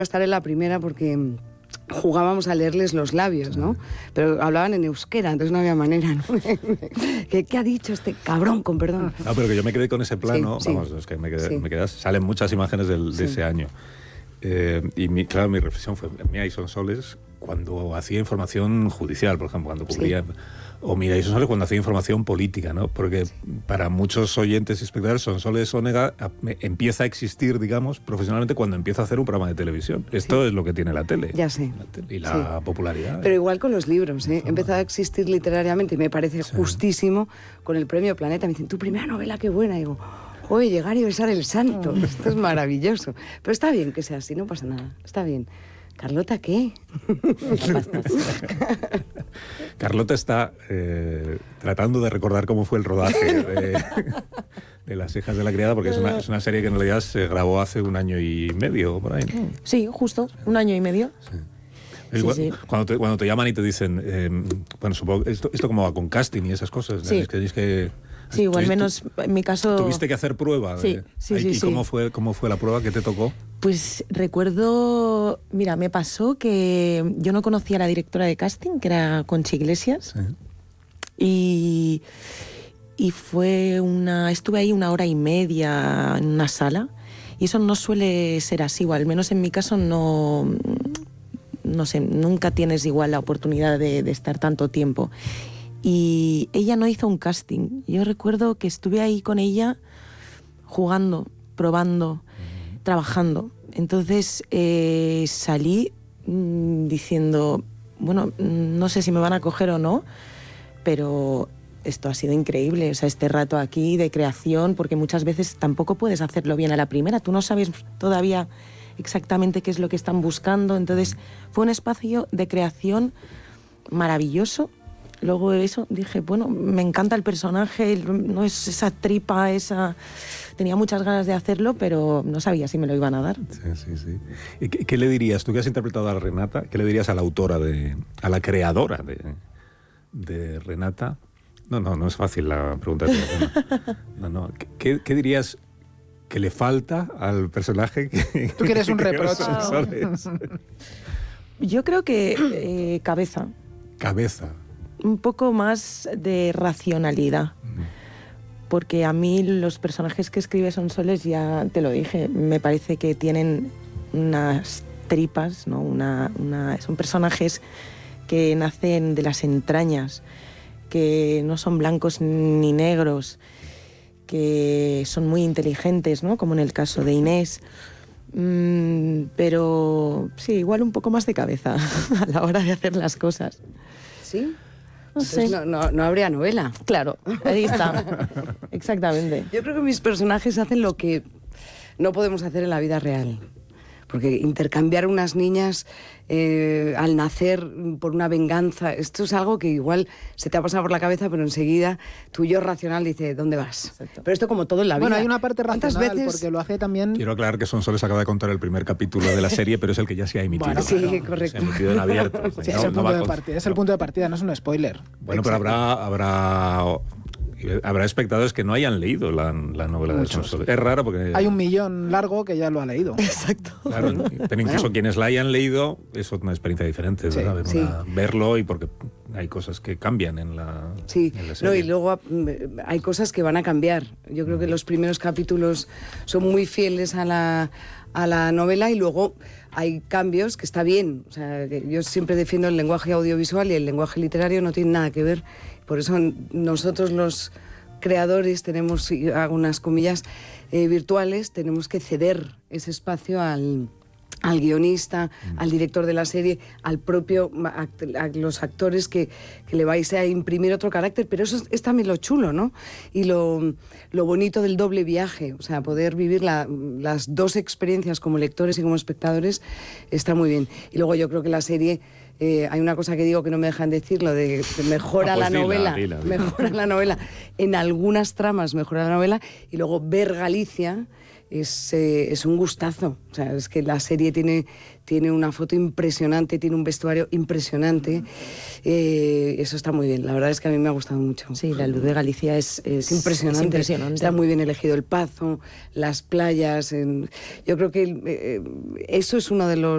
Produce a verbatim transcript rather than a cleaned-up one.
estar en la primera porque jugábamos a leerles los labios, ¿no? Pero hablaban en euskera, entonces no había manera, ¿no? ¿Qué, ¿Qué ha dicho este cabrón, con perdón? No, pero que yo me quedé con ese plano, sí, vamos, sí. es que me quedé, Sí. me quedé, salen muchas imágenes del, de Sí. ese año. Eh, y mi, claro, mi reflexión fue, mira, y son soles cuando hacía información judicial, por ejemplo, cuando cubría... Sí. O mira, y Sonsoles cuando hacía información política, ¿no? Porque para muchos oyentes y espectadores, Sonsoles Onega empieza a existir, digamos, profesionalmente cuando empieza a hacer un programa de televisión. Esto sí. es lo que tiene la tele. Ya sé. La tele y la sí. popularidad. Pero igual con los libros, ¿eh? He empezado a existir literariamente y me parece sí. justísimo con el Premio Planeta. Me dicen, tu primera novela, qué buena. Y digo, oye, llegar y besar el santo. Esto es maravilloso. Pero está bien que sea así, no pasa nada. Está bien. ¿Carlota qué? Carlota está eh, tratando de recordar cómo fue el rodaje de, de Las hijas de la criada, porque es una, es una serie que en realidad se grabó hace un año y medio, por ahí, ¿no? Sí, justo, un año y medio. Sí. Sí, sí. Cuando, te, cuando te llaman y te dicen, eh, bueno, supongo, esto, esto como va con casting y esas cosas, sí. es que tenéis que... Sí, o al menos en mi caso... ¿Tuviste que hacer prueba? Sí, sí, sí. ¿Y sí. cómo fue, cómo fue la prueba que te tocó? Pues recuerdo... Mira, me pasó que yo no conocía a la directora de casting, que era Conchi Iglesias. Sí. Y, y fue una... Estuve ahí una hora y media en una sala. Y eso no suele ser así, o al menos en mi caso no... No sé, nunca tienes igual la oportunidad de, de estar tanto tiempo. Y ella no hizo un casting. Yo recuerdo que estuve ahí con ella jugando, probando, uh-huh. trabajando. Entonces eh, salí mmm, diciendo, bueno, no sé si me van a coger o no, pero esto ha sido increíble. O sea, este rato aquí de creación, porque muchas veces tampoco puedes hacerlo bien a la primera. Tú no sabes todavía exactamente qué es lo que están buscando. Entonces fue un espacio de creación maravilloso. Luego de eso dije, bueno, me encanta el personaje, no es esa tripa, esa... Tenía muchas ganas de hacerlo, pero no sabía si me lo iban a dar. Sí, sí, sí. ¿Y qué, qué le dirías, tú que has interpretado a Renata, qué le dirías a la autora, de, a la creadora de, de Renata? No, no, no es fácil la pregunta. No, no. ¿Qué, qué dirías que le falta al personaje? Que, tú quieres un reproche. Yo creo que eh, cabeza. Cabeza. Un poco más de racionalidad, porque a mí los personajes que escribe Sonsoles, ya te lo dije, me parece que tienen unas tripas, ¿no? Una, una, son personajes que nacen de las entrañas, que no son blancos ni negros, que son muy inteligentes, ¿no? Como en el caso de Inés. Mm, pero sí, igual un poco más de cabeza a la hora de hacer las cosas. ¿Sí? No, sé. no, no, no habría novela. Claro, ahí está. Exactamente. Yo creo que mis personajes hacen lo que no podemos hacer en la vida real. Porque intercambiar unas niñas eh, al nacer por una venganza, esto es algo que igual se te ha pasado por la cabeza, pero enseguida tu yo racional dice, ¿dónde vas? Exacto. Pero esto como todo en la vida. Bueno, hay una parte racional, veces... porque lo hace también... Quiero aclarar que Sonsoles acaba de contar el primer capítulo de la serie, pero es el que ya se ha emitido. Bueno, sí, claro, correcto. Se ha emitido en abierto. Sí, no, es, el punto no de partida, es el punto de partida, no es un spoiler. Bueno, Exacto. pero habrá... habrá... Habrá espectadores que no hayan leído la, la novela Muchos. de Sonsoles. Es raro porque... Hay un millón largo que ya lo ha leído. Exacto. Claro, pero incluso bueno. quienes la hayan leído es una experiencia diferente, sí, ¿verdad? Sí. Una, verlo y porque hay cosas que cambian en la, sí. en la serie. No, y luego hay cosas que van a cambiar. Yo creo que los primeros capítulos son muy fieles a la, a la novela y luego hay cambios que está bien. O sea, yo siempre defiendo el lenguaje audiovisual y el lenguaje literario no tiene nada que ver. Por eso nosotros los creadores tenemos, hago unas comillas, eh, virtuales, tenemos que ceder ese espacio al, al guionista, mm. al director de la serie, al propio, a, a los actores que, que le vais a imprimir otro carácter, pero eso es, es también lo chulo, ¿no? Y lo, lo bonito del doble viaje, o sea, poder vivir la, las dos experiencias como lectores y como espectadores está muy bien. Y luego yo creo que la serie... Eh, hay una cosa que digo que no me dejan decirlo, de, de mejora ah, pues la dila, novela, dila, dila. mejora la novela, en algunas tramas mejora la novela, y luego ver Galicia es, eh, es un gustazo. O sea, es que la serie tiene, tiene una foto impresionante, tiene un vestuario impresionante. Eh, eso está muy bien. La verdad es que a mí me ha gustado mucho. Sí, la luz de Galicia es, es, impresionante. es impresionante. Está muy bien elegido el Pazo, las playas. En... Yo creo que eh, eso es uno de los